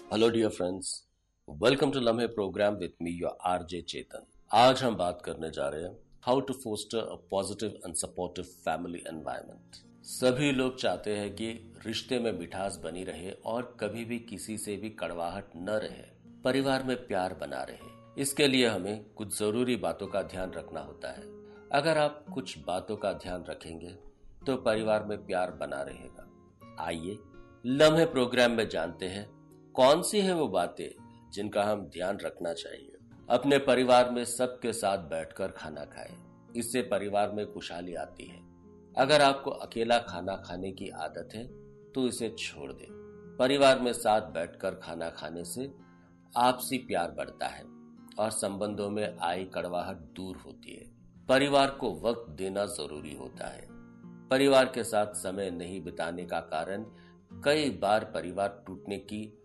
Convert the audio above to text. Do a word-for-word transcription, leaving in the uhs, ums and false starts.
Hello dear friends, welcome to लम्हे programme with me your RJ चेतन। आज हम बात करने जा रहे हैं how to poster a positive and supportive family environment. सभी लोग चाहते हैं कि रिश्ते में मिठास बनी रहे और कभी भी किसी से भी कड़वाहट न रहे, परिवार में प्यार बना रहे। इसके लिए हमें कुछ जरूरी बातों का ध्यान रखना होता है। अगर आप कुछ बातों का ध्यान रखेंगे तो परिवार में प्यार बना रहेगा। आइए लम्हे प्रोग्राम में जानते हैं कौन सी है वो बातें जिनका हम ध्यान रखना चाहिए। अपने परिवार में सबके साथ बैठकर खाना खाएं, इससे परिवार में खुशहाली आती है। अगर आपको अकेला खाना खाने की आदत है तो इसे छोड़ दें। परिवार में साथ बैठकर खाना खाने से आपसी प्यार बढ़ता है और संबंधों में आई कड़वाहट दूर होती है। परिवार को वक्त देना जरूरी होता है। परिवार के साथ समय नहीं बिताने का कारण कई बार परिवार टूटने की